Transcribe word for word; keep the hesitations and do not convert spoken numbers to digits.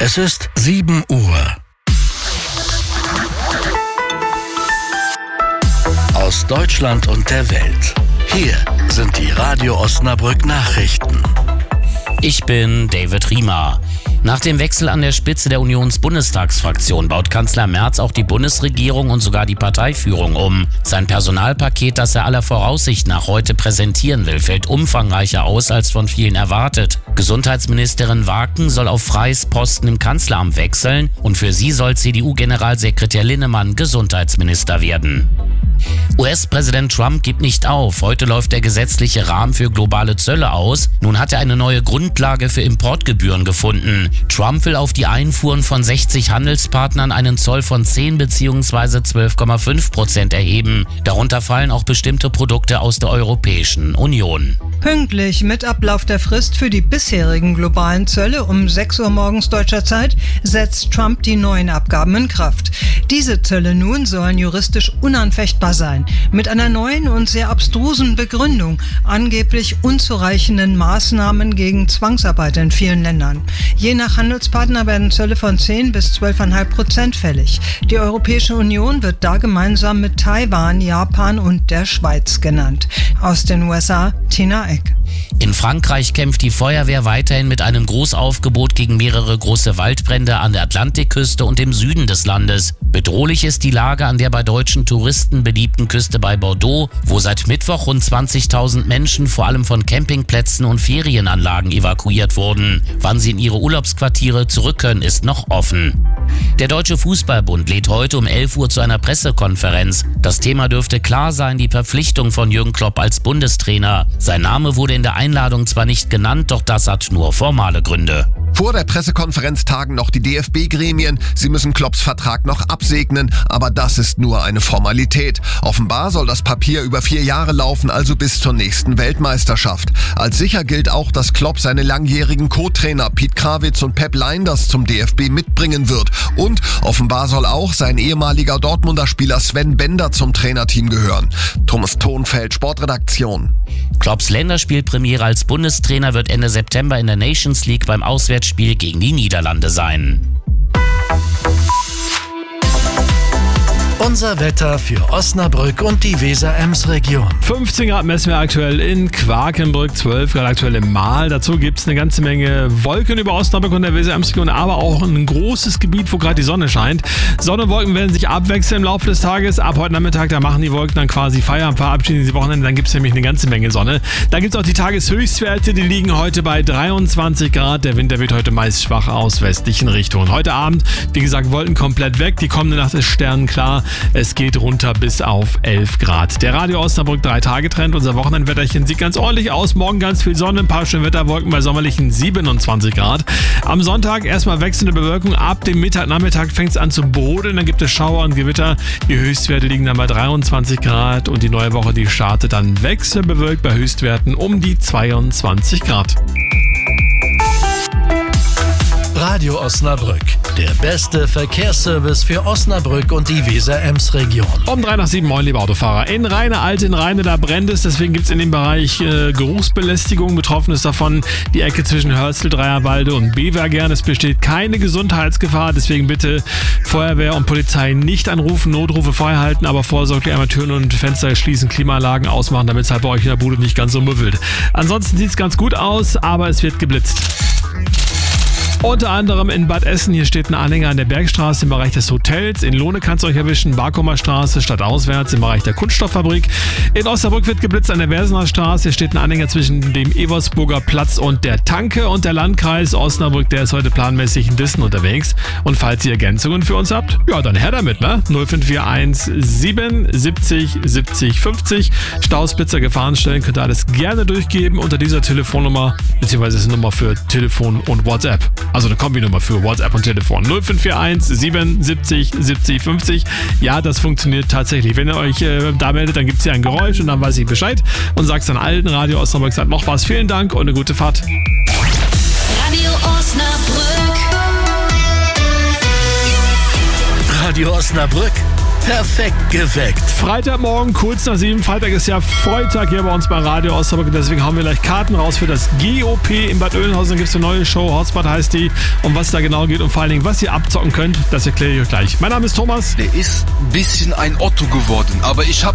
Es ist sieben Uhr. Aus Deutschland und der Welt. Hier sind die Radio Osnabrück Nachrichten. Ich bin David Riemer. Nach dem Wechsel an der Spitze der Unionsbundestagsfraktion baut Kanzler Merz auch die Bundesregierung und sogar die Parteiführung um. Sein Personalpaket, das er aller Voraussicht nach heute präsentieren will, fällt umfangreicher aus als von vielen erwartet. Gesundheitsministerin Waken soll auf freies Posten im Kanzleramt wechseln und für sie soll C D U-Generalsekretär Linnemann Gesundheitsminister werden. U S-Präsident Trump gibt nicht auf. Heute läuft der gesetzliche Rahmen für globale Zölle aus. Nun hat er eine neue Grundlage für Importgebühren gefunden. Trump will auf die Einfuhren von sechzig Handelspartnern einen Zoll von zehn bzw. zwölf Komma fünf Prozent erheben. Darunter fallen auch bestimmte Produkte aus der Europäischen Union. Pünktlich mit Ablauf der Frist für die bisherigen globalen Zölle um sechs Uhr morgens deutscher Zeit setzt Trump die neuen Abgaben in Kraft. Diese Zölle nun sollen juristisch unanfechtbar sein, mit einer neuen und sehr abstrusen Begründung, angeblich unzureichenden Maßnahmen gegen Zwangsarbeit in vielen Ländern. Je nach Handelspartner werden Zölle von zehn bis zwölf Komma fünf Prozent fällig. Die Europäische Union wird da gemeinsam mit Taiwan, Japan und der Schweiz genannt. Aus den U S A, Tina Eck. In Frankreich kämpft die Feuerwehr weiterhin mit einem Großaufgebot gegen mehrere große Waldbrände an der Atlantikküste und im Süden des Landes. Bedrohlich ist die Lage an der bei deutschen Touristen beliebten Küste bei Bordeaux, wo seit Mittwoch rund zwanzigtausend Menschen vor allem von Campingplätzen und Ferienanlagen evakuiert wurden. Wann sie in ihre Urlaubsquartiere zurück können, ist noch offen. Der Deutsche Fußballbund lädt heute um elf Uhr zu einer Pressekonferenz. Das Thema dürfte klar sein, die Verpflichtung von Jürgen Klopp als Bundestrainer. Sein Name wurde in der Einladung zwar nicht genannt, doch das hat nur formale Gründe. Vor der Pressekonferenz tagen noch die D F B-Gremien. Sie müssen Klopps Vertrag noch absegnen, aber das ist nur eine Formalität. Offenbar soll das Papier über vier Jahre laufen, also bis zur nächsten Weltmeisterschaft. Als sicher gilt auch, dass Klopp seine langjährigen Co-Trainer Piet Krawitz und Pep Lijnders zum D F B mitbringen wird. Und offenbar soll auch sein ehemaliger Dortmunder Spieler Sven Bender zum Trainerteam gehören. Thomas Thonfeld, Sportredaktion. Klopps Länderspielpremiere als Bundestrainer wird Ende September in der Nations League beim Auswärtsspiel gegen die Niederlande sein. Unser Wetter für Osnabrück und die Weser-Ems-Region. fünfzehn Grad messen wir aktuell in Quakenbrück, zwölf Grad aktuell im Mahl. Dazu gibt es eine ganze Menge Wolken über Osnabrück und der Weser-Ems-Region, aber auch ein großes Gebiet, wo gerade die Sonne scheint. Sonne und Wolken werden sich abwechseln im Laufe des Tages. Ab heute Nachmittag, da machen die Wolken dann quasi Feierabend, verabschieden sie Wochenende. Dann gibt es nämlich eine ganze Menge Sonne. Dann gibt es auch die Tageshöchstwerte, die liegen heute bei dreiundzwanzig Grad. Der Wind, der weht heute meist schwach aus westlichen Richtungen. Heute Abend, wie gesagt, Wolken komplett weg. Die kommende Nacht ist sternenklar. Es geht runter bis auf elf Grad. Der Radio Osnabrück drei Tage Trend. Unser Wochenendwetterchen sieht ganz ordentlich aus. Morgen ganz viel Sonne, ein paar schöne Wetterwolken bei sommerlichen siebenundzwanzig Grad. Am Sonntag erstmal wechselnde Bewölkung. Ab dem Mittag, Nachmittag fängt es an zu brodeln. Dann gibt es Schauer und Gewitter. Die Höchstwerte liegen dann bei dreiundzwanzig Grad. Und die neue Woche, die startet dann wechselbewölkt bei Höchstwerten um die zweiundzwanzig Grad. Radio Osnabrück, der beste Verkehrsservice für Osnabrück und die Weser-Ems-Region. Um drei nach sieben, moin liebe Autofahrer. In Rheine, Alte, in Rheine, da brennt es. Deswegen gibt es in dem Bereich äh, Geruchsbelästigung. Betroffen ist davon die Ecke zwischen Hörstel, Dreierwalde und Bevergern. Es besteht keine Gesundheitsgefahr. Deswegen bitte Feuerwehr und Polizei nicht anrufen, Notrufe vorher halten, aber vorsorglich einmal Türen und Fenster schließen, Klimaanlagen ausmachen, damit es halt bei euch in der Bude nicht ganz so müffelt. Ansonsten sieht es ganz gut aus, aber es wird geblitzt. Unter anderem in Bad Essen, hier steht ein Anhänger an der Bergstraße im Bereich des Hotels. In Lohne kann es euch erwischen, Barkumer Straße stadtauswärts im Bereich der Kunststofffabrik. In Osnabrück wird geblitzt an der Wersener Straße. Hier steht ein Anhänger zwischen dem Eversburger Platz und der Tanke. Und der Landkreis Osnabrück, der ist heute planmäßig in Dissen unterwegs. Und falls ihr Ergänzungen für uns habt, ja, dann her damit, ne? null fünf vier eins sieben siebzig siebzig fünfzig. Stausblitzer, Gefahrenstellen, könnt ihr alles gerne durchgeben unter dieser Telefonnummer, beziehungsweise ist eine Nummer für Telefon und WhatsApp. Also eine Kombinummer für WhatsApp und Telefon. null fünf vier eins sieben siebzig siebzig fünfzig. Ja, das funktioniert tatsächlich. Wenn ihr euch äh, da meldet, dann gibt es hier ein Geräusch und dann weiß ich Bescheid und sag's dann allen. Radio Osnabrück sagt noch was. Vielen Dank und eine gute Fahrt. Radio Osnabrück. Radio Osnabrück Perfekt geweckt. Freitagmorgen, kurz nach sieben. Freitag ist ja Freitag hier bei uns bei Radio Osnabrück. Deswegen hauen wir gleich Karten raus für das G O P in Bad Oeynhausen. Da gibt es eine neue Show, Hotspot heißt die. Um was da genau geht und vor allen Dingen, was ihr abzocken könnt, das erkläre ich euch gleich. Mein Name ist Thomas. Der ist ein bisschen ein Otto geworden, aber ich habe